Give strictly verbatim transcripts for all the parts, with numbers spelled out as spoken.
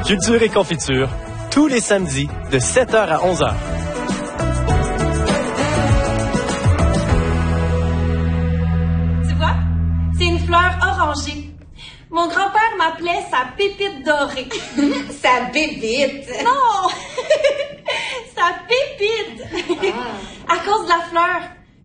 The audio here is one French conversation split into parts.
Culture et confiture, tous les samedis de sept heures à onze heures. Tu vois, c'est une fleur orangée. Mon grand-père m'appelait sa pépite dorée. Sa pépite? Non! Sa pépite! Ah. À cause de la fleur.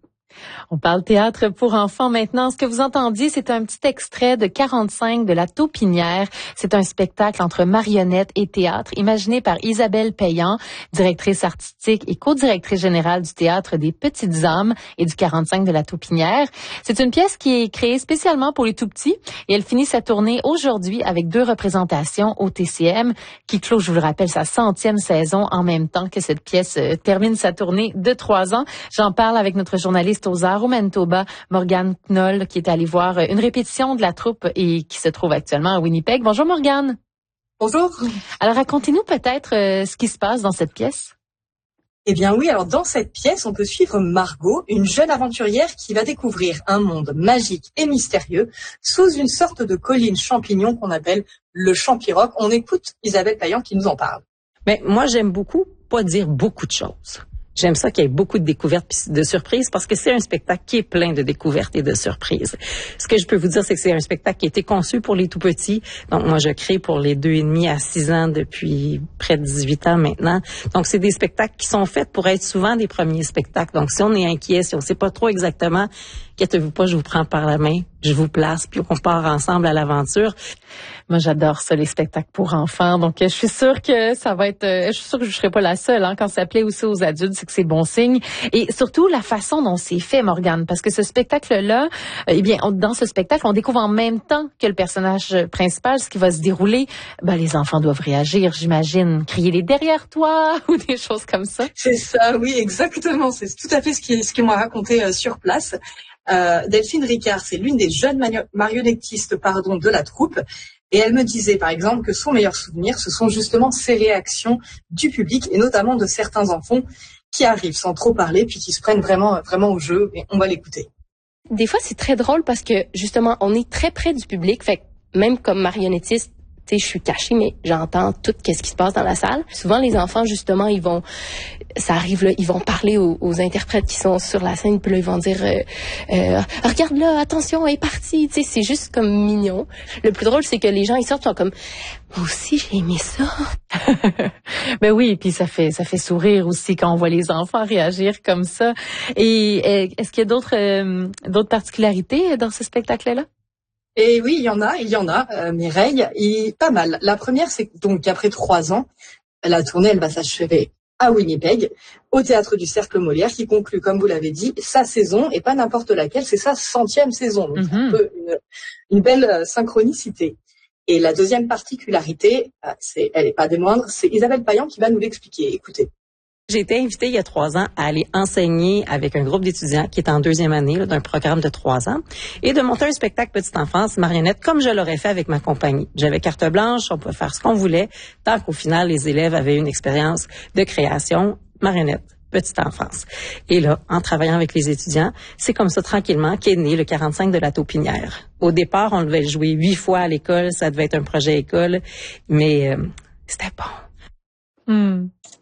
On parle théâtre pour enfants maintenant. Ce que vous entendiez, c'est un petit extrait de quarante-cinq de La Taupinière. C'est un spectacle entre marionnettes et théâtre, imaginé par Isabelle Payan, directrice artistique et co-directrice générale du Théâtre des Petites Âmes et du quarante-cinq de La Taupinière. C'est une pièce qui est créée spécialement pour les tout-petits et elle finit sa tournée aujourd'hui avec deux représentations au T C M qui clôt, je vous le rappelle, sa centième saison en même temps que cette pièce euh, termine sa tournée de trois ans. J'en parle avec notre journaliste aux arts au Manitoba, Morgane Knoll, qui est allée voir une répétition de la troupe et qui se trouve actuellement à Winnipeg. Bonjour Morgane. Bonjour. Alors racontez-nous peut-être euh, ce qui se passe dans cette pièce. Eh bien oui, alors dans cette pièce, on peut suivre Margot, une jeune aventurière qui va découvrir un monde magique et mystérieux sous une sorte de colline champignon qu'on appelle le Champiroc. On écoute Isabelle Payan qui nous en parle. Mais moi, j'aime beaucoup pas dire beaucoup de choses. J'aime ça qu'il y ait beaucoup de découvertes et de surprises parce que c'est un spectacle qui est plein de découvertes et de surprises. Ce que je peux vous dire, c'est que c'est un spectacle qui a été conçu pour les tout-petits. Donc, moi, je crée pour les deux et demi à six ans depuis près de dix-huit ans maintenant. Donc, c'est des spectacles qui sont faits pour être souvent des premiers spectacles. Donc, si on est inquiet, si on sait pas trop exactement, inquiétez-vous pas, je vous prends par la main, je vous place, puis on part ensemble à l'aventure. Moi, j'adore ça, les spectacles pour enfants. Donc, je suis sûre que ça va être... Je suis sûre que je ne serai pas la seule. Hein, quand ça plaît aussi aux adultes, c'est que c'est bon signe. Et surtout, la façon dont c'est fait, Morgane. Parce que ce spectacle-là, eh bien, on, dans ce spectacle, on découvre en même temps que le personnage principal, ce qui va se dérouler. Ben, les enfants doivent réagir, j'imagine. Crier les derrière toi ou des choses comme ça. C'est ça, oui, exactement. C'est tout à fait ce qu'ils ce qu'ils m'ont raconté euh, sur place. Euh, Delphine Ricard, c'est l'une des jeunes marionnettistes pardon, de la troupe. Et elle me disait, par exemple, que son meilleur souvenir, ce sont justement ces réactions du public, et notamment de certains enfants qui arrivent sans trop parler, puis qui se prennent vraiment, vraiment au jeu, et on va l'écouter. Des fois, c'est très drôle parce que, justement, on est très près du public, fait que même comme marionnettiste, tu sais, je suis cachée, mais j'entends tout ce qui se passe dans la salle. Souvent, les enfants, justement, ils vont, ça arrive là, ils vont parler aux, aux interprètes qui sont sur la scène, puis là, ils vont dire, euh, euh, regarde là, attention, elle est partie. Tu sais, c'est juste comme mignon. Le plus drôle, c'est que les gens, ils sortent, sont comme, moi aussi, j'ai aimé ça. Ben oui, puis ça fait, ça fait sourire aussi quand on voit les enfants réagir comme ça. Et est-ce qu'il y a d'autres, euh, d'autres particularités dans ce spectacle-là? Et oui, il y en a, il y en a, euh, Mireille, et pas mal. La première, c'est donc qu'après trois ans, la tournée, elle va s'achever à Winnipeg, au Théâtre du Cercle Molière, qui conclut, comme vous l'avez dit, sa saison, et pas n'importe laquelle, c'est sa centième saison. Donc, mm-hmm. c'est un peu une, une belle euh, synchronicité. Et la deuxième particularité, euh, c'est, elle est pas des moindres, c'est Isabelle Payan qui va nous l'expliquer. Écoutez. J'ai été invitée il y a trois ans à aller enseigner avec un groupe d'étudiants qui est en deuxième année là, d'un programme de trois ans et de monter un spectacle petite enfance marionnette comme je l'aurais fait avec ma compagnie. J'avais carte blanche, on pouvait faire ce qu'on voulait tant qu'au final les élèves avaient une expérience de création marionnette. Petite enfance. Et là, en travaillant avec les étudiants, c'est comme ça tranquillement qu'est né le quarante-cinq de La Taupinière. Au départ, on devait le jouer huit fois à l'école, ça devait être un projet école, mais euh, c'était bon. Hmm.